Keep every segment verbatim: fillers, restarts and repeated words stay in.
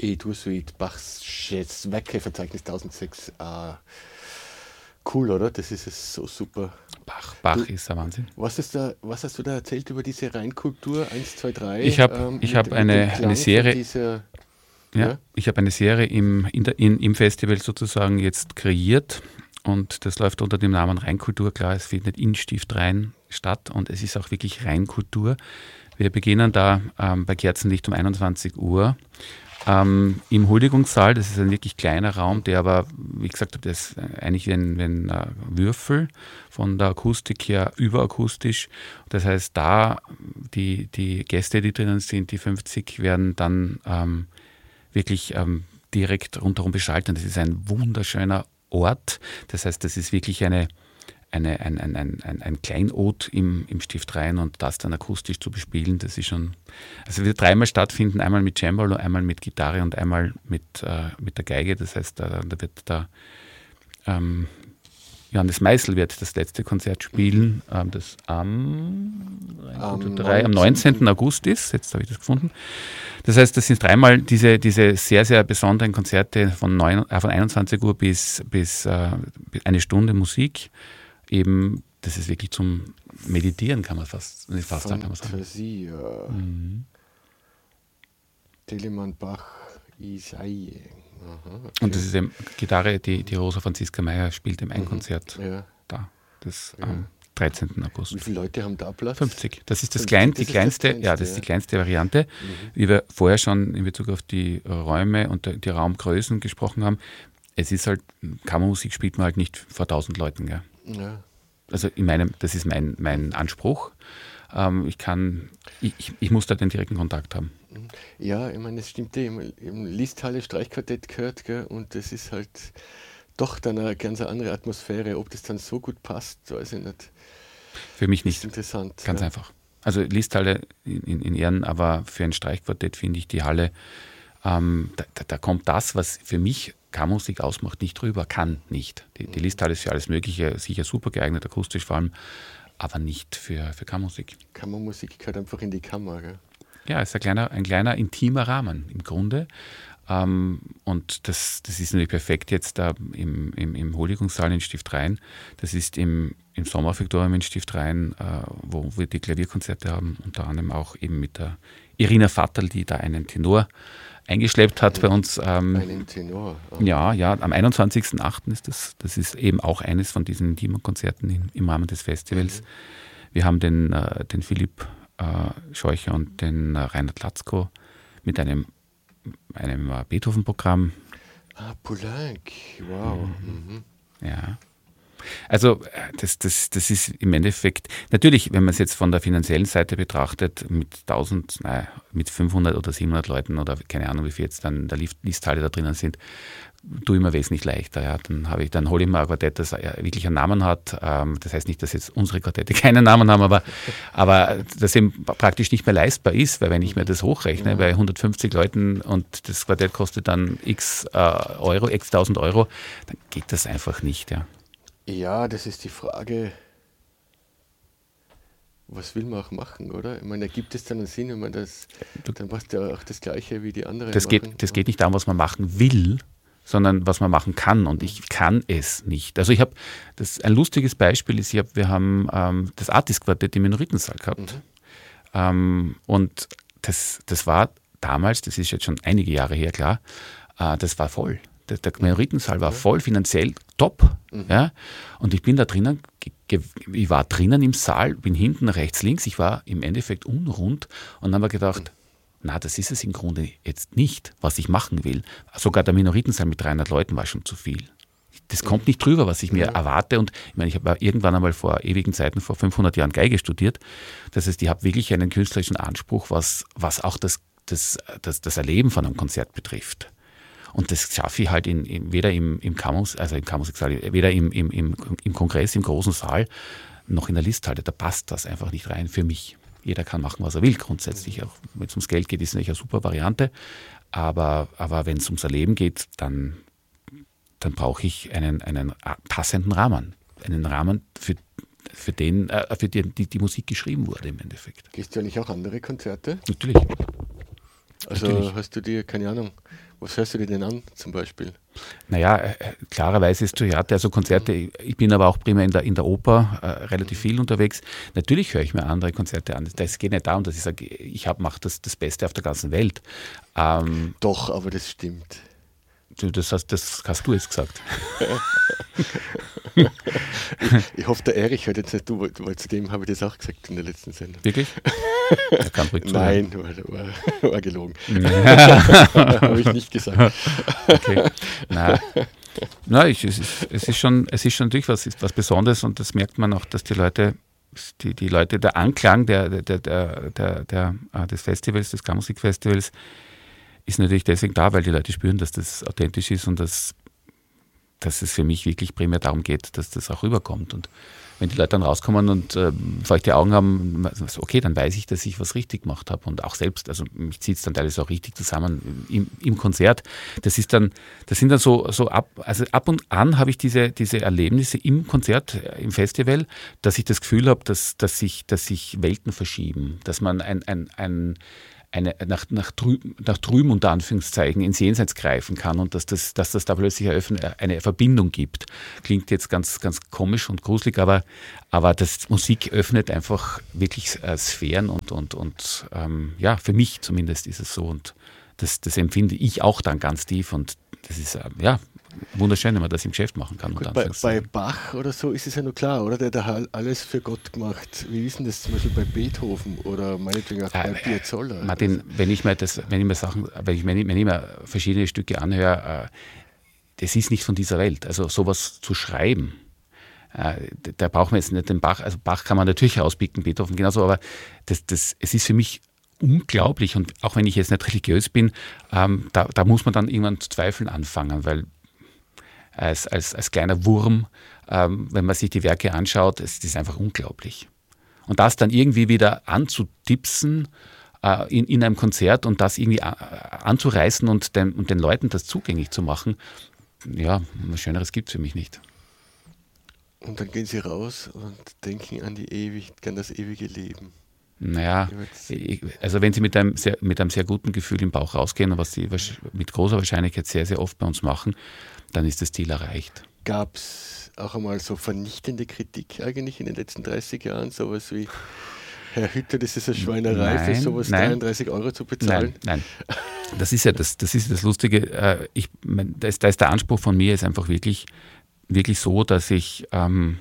E-Dur-Suite, Bachs Werke-Verzeichnis tausendsechs. Äh, cool, oder? Das ist es so super. Bach, Bach Du, ist ein Wahnsinn. was, ist da, was hast du da erzählt über diese Rheinkultur eins, zwei, drei? Ich habe Ähm, ich mit, hab mit dem eine, Klang eine von Serie, dieser. ja, Ja? ich habe eine Serie im, in der, in, im Festival sozusagen jetzt kreiert und das läuft unter dem Namen Rheinkultur. Klar, es findet in Stift Rhein statt und es ist auch wirklich Rheinkultur. Wir beginnen da ähm, bei Kerzenlicht um einundzwanzig Uhr ähm, im Huldigungssaal. Das ist ein wirklich kleiner Raum, der aber, wie gesagt, das ist eigentlich wie ein, wie ein äh, Würfel von der Akustik her überakustisch. Das heißt, da die, die Gäste, die drinnen sind, die fünfzig, werden dann ähm, wirklich ähm, direkt rundherum beschaltet. Das ist ein wunderschöner Ort. Das heißt, das ist wirklich eine Eine, ein, ein, ein, ein Kleinod im, im Stift Rhein und das dann akustisch zu bespielen, das ist schon, also wird dreimal stattfinden, einmal mit Cembalo, einmal mit Gitarre und einmal mit, äh, mit der Geige, das heißt, da, da wird da ähm, Johannes Meißel wird das letzte Konzert spielen, ähm, das am, Am drei, am neunzehnten August ist, jetzt habe ich das gefunden. Das heißt, das sind dreimal diese, diese sehr, sehr besonderen Konzerte von, neun, äh, von einundzwanzig Uhr bis, bis äh, eine Stunde Musik. Eben, das ist wirklich zum Meditieren, kann man fast, nicht fast sagen, kann man sagen. Fantasie, ja. Mhm. Telemann, Bach, Isai. Aha, okay. Und das ist eben Gitarre, die, die Rosa Franziska Meyer spielt im Einkonzert Ja. da, das Ja. am dreizehnten August. Wie viele Leute haben da Platz? fünfzig. Das ist das fünfzig, klein, das die ist das kleinste, kleinste, ja, das ist die ja. kleinste Variante. Wie wir vorher schon in Bezug auf die Räume und die Raumgrößen gesprochen haben. Es ist halt, Kammermusik spielt man halt nicht vor tausend Leuten, gell? Ja. Also in meinem, das ist mein, mein Anspruch. Ähm, ich kann, ich, ich, ich muss da den direkten Kontakt haben. Ja, ich meine, es stimmt ja, im Listhalle Streichquartett gehört, gell, und das ist halt doch dann eine ganz andere Atmosphäre. Ob das dann so gut passt, weiß ich nicht. Für mich Das ist nicht, interessant. ganz ja. einfach. Also Listhalle in, in, in Ehren, aber für ein Streichquartett finde ich die Halle, ähm, da, da, da kommt das, was für mich Kammermusik ausmacht, nicht drüber, kann nicht. Die, die Listhalle ist für alles Mögliche sicher super geeignet, akustisch vor allem, aber nicht für, für Kammermusik. Kammermusik gehört einfach in die Kammer. Gell? Ja, es ist ein kleiner, ein kleiner intimer Rahmen im Grunde. Ähm, und das, das ist natürlich perfekt jetzt da im, im, im Huldigungssaal in Stift Rhein. Das ist im, im Sommerrefektorium in Stift Rhein, äh, wo wir die Klavierkonzerte haben, unter anderem auch eben mit der Irina Vatterl, die da einen Tenor eingeschleppt hat bei uns. Ähm, Einen Tenor. ah. ja, ja, am einundzwanzigsten achten ist das. Das ist eben auch eines von diesen intimen Konzerten in, im Rahmen des Festivals. Wir haben den, äh, den Philipp äh, Scheucher und den äh, Reinhard Latzko mit einem, einem äh, Beethoven-Programm. Ah, Poulenc. Wow. Mhm. Ja. Also das, das, das ist im Endeffekt, natürlich, wenn man es jetzt von der finanziellen Seite betrachtet, mit tausend, nein, mit fünfhundert oder siebenhundert Leuten oder keine Ahnung, wie viel jetzt dann der Listhalle da drinnen sind, tue ich mir wesentlich leichter. Ja. Dann, habe ich, dann hole ich mir ein Quartett, das wirklich einen Namen hat. Das heißt nicht, dass jetzt unsere Quartette keinen Namen haben, aber, aber das eben praktisch nicht mehr leistbar ist, weil wenn ich mir das hochrechne, ja. bei hundertfünfzig Leuten und das Quartett kostet dann x äh, Euro, x tausend Euro, dann geht das einfach nicht, ja. Ja, das ist die Frage, was will man auch machen, oder? Ich meine, ergibt es dann einen Sinn, wenn man das, dann macht ja auch das Gleiche wie die anderen Das machen. geht, das geht nicht darum, was man machen will, sondern was man machen kann. Und ich kann es nicht. Also ich habe, das ein lustiges Beispiel ist, ich hab, wir haben ähm, das Artist-Quartett im Minoritensaal gehabt. Mhm. Ähm, und das, das war damals, das ist jetzt schon einige Jahre her, klar, äh, das war voll. Der, der Minoritensaal war voll, finanziell top. Mhm. Ja? Und ich bin da drinnen, ge- ge- ich war drinnen im Saal, bin hinten rechts, links, ich war im Endeffekt unrund und dann habe ich gedacht, na, das ist es im Grunde jetzt nicht, was ich machen will. Sogar der Minoritensaal mit dreihundert Leuten war schon zu viel. Das kommt nicht drüber, was ich mir Ja. erwarte. Und ich meine, ich habe irgendwann einmal vor ewigen Zeiten, vor fünfhundert Jahren Geige studiert. Das heißt, ich habe wirklich einen künstlerischen Anspruch, was, was auch das, das, das, das Erleben von einem Konzert betrifft. Und das schaffe ich halt in, in, weder im, im Kammermus, also im Kammermusiksaal, weder im, im, im, im Kongress, im großen Saal, noch in der Listhalle. Da passt das einfach nicht rein für mich. Jeder kann machen, was er will, grundsätzlich. Auch wenn es ums Geld geht, ist es natürlich eine super Variante. Aber, aber wenn es ums Erleben geht, dann, dann brauche ich einen, einen passenden Rahmen. Einen Rahmen, für, für den äh, für den die, die Musik geschrieben wurde im Endeffekt. Gehst du eigentlich auch andere Konzerte? Natürlich. Also natürlich. hast du dir, keine Ahnung, was hörst du dir denn an zum Beispiel? Naja, äh, klarerweise ist Theater, also Konzerte, ich bin aber auch primär in der, in der Oper äh, relativ viel unterwegs. Natürlich höre ich mir andere Konzerte an. Es geht nicht darum, dass ich sage, ich mache das, das Beste auf der ganzen Welt. Ähm, Doch, aber das stimmt. du, das, hast, das hast du jetzt gesagt. ich, ich hoffe, der Erich hört jetzt nicht, du, weil zu dem habe ich das auch gesagt in der letzten Sendung. Wirklich? Er kann ruhig zuhören. Nein, war, war, war gelogen. Ja. Habe ich nicht gesagt. Okay. Na, na ich, es, ist, es, ist schon, es ist schon natürlich was, was Besonderes und das merkt man auch, dass die Leute, die, die Leute, der Anklang der, der, der, der, der, des Festivals, des Kammermusikfestivals, ist natürlich deswegen da, weil die Leute spüren, dass das authentisch ist und dass, dass es für mich wirklich primär darum geht, dass das auch rüberkommt. Und wenn die Leute dann rauskommen und äh, feuchte Augen haben, okay, dann weiß ich, dass ich was richtig gemacht habe. Und auch selbst, also mich zieht es dann teilweise auch richtig zusammen im, im Konzert. Das ist dann, das sind dann so, so ab, also ab und an habe ich diese, diese Erlebnisse im Konzert, im Festival, dass ich das Gefühl habe, dass, dass, sich, dass sich Welten verschieben, dass man ein, ein, ein Eine, nach, nach, drüben, nach drüben unter Anführungszeichen ins Jenseits greifen kann und dass das, dass das da plötzlich eine Verbindung gibt. Klingt jetzt ganz, ganz komisch und gruselig, aber, aber das Musik öffnet einfach wirklich äh, Sphären und, und, und ähm, ja, für mich zumindest ist es so und das, das empfinde ich auch dann ganz tief und das ist äh, ja wunderschön, wenn man das im Geschäft machen kann. Gut, bei, bei Bach oder so ist es ja nur klar, oder? Der hat alles für Gott gemacht. Wie ist denn das zum Beispiel bei Beethoven oder meinetwegen auch äh, bei Piazzolla? Martin, also, wenn ich mir das, wenn ich mir Sachen, wenn ich, wenn ich, wenn ich mir verschiedene Stücke anhöre, äh, das ist nicht von dieser Welt. Also sowas zu schreiben, äh, da braucht man jetzt nicht den Bach, also Bach kann man natürlich rauspicken, Beethoven genauso, aber das, das, es ist für mich unglaublich und auch wenn ich jetzt nicht religiös bin, ähm, da, da muss man dann irgendwann zu zweifeln anfangen, weil Als, als, als kleiner Wurm, ähm, wenn man sich die Werke anschaut, es ist einfach unglaublich. Und das dann irgendwie wieder anzutipsen äh, in, in einem Konzert und das irgendwie a, anzureißen und den, und den Leuten das zugänglich zu machen, ja, was Schöneres gibt es für mich nicht. Und dann gehen sie raus und denken an, die ewig, an das ewige Leben. Naja, also wenn Sie mit einem, sehr, mit einem sehr guten Gefühl im Bauch rausgehen, was Sie mit großer Wahrscheinlichkeit sehr, sehr oft bei uns machen, dann ist das Ziel erreicht. Gab es auch einmal so vernichtende Kritik eigentlich in den letzten dreißig Jahren? Sowas wie, Herr Hütter, das ist eine Schweinerei, nein, für sowas nein, dreiunddreißig Euro zu bezahlen? Nein, nein. Das ist ja das, das, ist das Lustige. Ich, da, ist, da ist der Anspruch von mir ist einfach wirklich, wirklich so, dass ich... Ähm,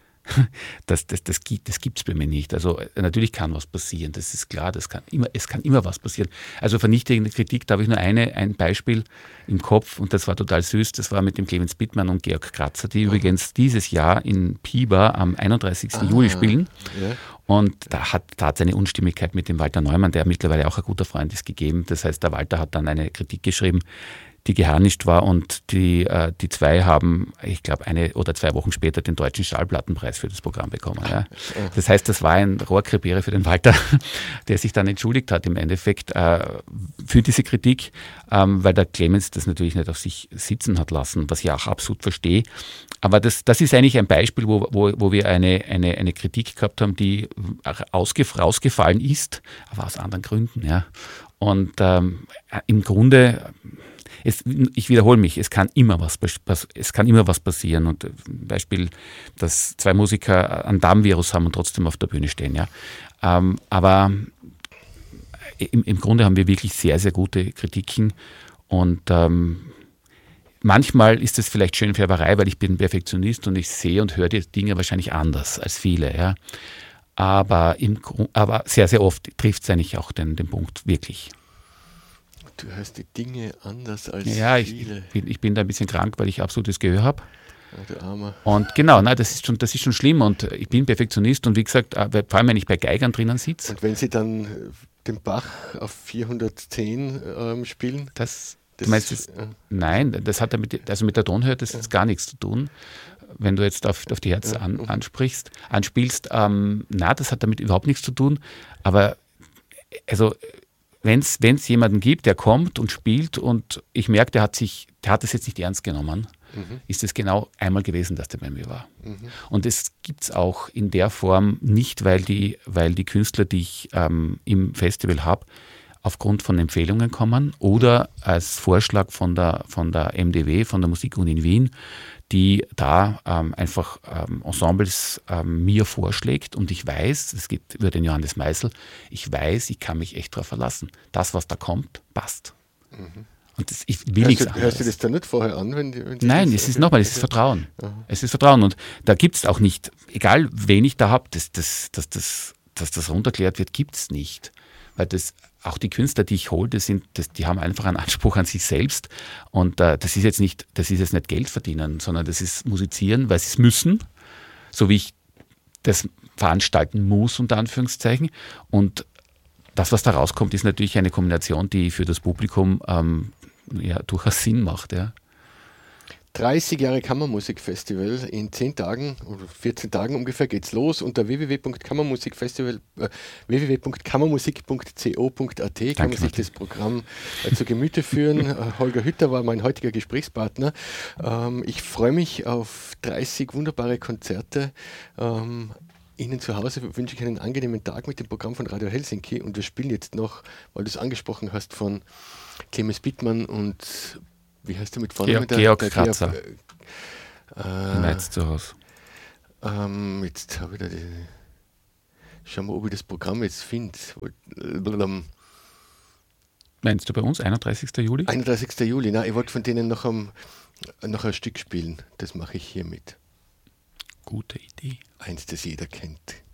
Das, das, das, das gibt es bei mir nicht. Also natürlich kann was passieren, das ist klar, das kann immer, es kann immer was passieren. Also vernichtende Kritik, da habe ich nur eine, ein Beispiel im Kopf und das war total süß, das war mit dem Clemens Bittmann und Georg Kratzer, die oh. übrigens dieses Jahr in Piba am einunddreißigsten Juli spielen. Ja. Und da hat da hat es eine Unstimmigkeit mit dem Walter Neumann, der mittlerweile auch ein guter Freund ist, gegeben. Das heißt, der Walter hat dann eine Kritik geschrieben, die geharnischt war und die, äh, die zwei haben, ich glaube, eine oder zwei Wochen später den deutschen Schallplattenpreis für das Programm bekommen. Ja. Das heißt, das war ein Rohrkrepierer für den Walter, der sich dann entschuldigt hat im Endeffekt äh, für diese Kritik, ähm, weil der Clemens das natürlich nicht auf sich sitzen hat lassen, was ich auch absolut verstehe. Aber das, das ist eigentlich ein Beispiel, wo, wo, wo wir eine, eine, eine Kritik gehabt haben, die ausgef- rausgefallen ist, aber aus anderen Gründen. Ja. Und ähm, im Grunde... Es, ich wiederhole mich, es kann immer was, es kann immer was passieren. Und ein Beispiel, dass zwei Musiker einen Darmvirus haben und trotzdem auf der Bühne stehen. Ja. Ähm, aber im, im Grunde haben wir wirklich sehr, sehr gute Kritiken. Und ähm, manchmal ist es vielleicht Schönfärberei, weil ich bin Perfektionist und ich sehe und höre die Dinge wahrscheinlich anders als viele. Ja. Aber, im, aber sehr, sehr oft trifft es eigentlich auch den, den Punkt wirklich. Du hörst die Dinge anders als ja, viele. Ich bin, ich bin da ein bisschen krank, weil ich absolutes Gehör habe. Oh, du Armer. Und genau, nein, das ist schon, das ist schon schlimm und ich bin Perfektionist und wie gesagt, vor allem wenn ich bei Geigern drinnen sitze. Und wenn sie dann den Bach auf vierhundertzehn ähm, spielen? Das, das, meinst, das äh, nein, das hat ja mit, also mit der Tonhöhe das ja. Ist gar nichts zu tun. Wenn du jetzt auf, auf die Herz ja. an, ansprichst, anspielst, ähm, na, das hat damit überhaupt nichts zu tun. Aber also wenn es jemanden gibt, der kommt und spielt und ich merke, der hat sich, der hat das jetzt nicht ernst genommen, mhm. ist es genau einmal gewesen, dass der bei mir war. Mhm. Und es gibt es auch in der Form nicht, weil die, weil die Künstler, die ich ähm, im Festival habe, aufgrund von Empfehlungen kommen oder als Vorschlag von der, von der M D W, von der Musikuni in Wien, die da ähm, einfach ähm, Ensembles ähm, mir vorschlägt und ich weiß, es geht über den Johannes Meisel, ich weiß, ich kann mich echt darauf verlassen. Das, was da kommt, passt. Mhm. Und das, ich will hörst nichts du, anderes. Hörst du das dann nicht vorher an? Wenn die, wenn die Nein, das, es ist nochmal, es ist Vertrauen. Aha. Es ist Vertrauen und da gibt es auch nicht, egal wen ich da habe, dass das, das, das, dass das runterklärt wird, gibt es nicht. Weil das auch die Künstler, die ich hole, das sind, das, die haben einfach einen Anspruch an sich selbst. Und äh, das ist jetzt nicht, das ist jetzt nicht Geld verdienen, sondern das ist musizieren, weil sie es müssen, so wie ich das veranstalten muss, unter Anführungszeichen. Und das, was da rauskommt, ist natürlich eine Kombination, die für das Publikum ähm, ja, durchaus Sinn macht. Ja. dreißig Jahre Kammermusikfestival in zehn Tagen oder vierzehn Tagen ungefähr geht's los. Unter w w w punkt kammermusikfestival äh, w w w punkt kammermusik punkt co punkt a t kann man sich das Programm äh, zu Gemüte führen. äh, Holger Hütter war mein heutiger Gesprächspartner. Ähm, ich freue mich auf dreißig wunderbare Konzerte. Ähm, Ihnen zu Hause wünsche ich einen angenehmen Tag mit dem Programm von Radio Helsinki und wir spielen jetzt noch, weil du es angesprochen hast, von Clemens Bittmann und wie heißt der mit vorne? Georg, der, Georg der Kratzer. Georg, äh, Jetzt zu Hause. ähm, jetzt habe ich da die. Schauen wir, ob ich das Programm jetzt finde. Meinst du bei uns, einunddreißigster Juli? einunddreißigster Juli, nein, ich wollte von denen noch, am, noch ein Stück spielen. Das mache ich hiermit. Gute Idee. Eins, das jeder kennt.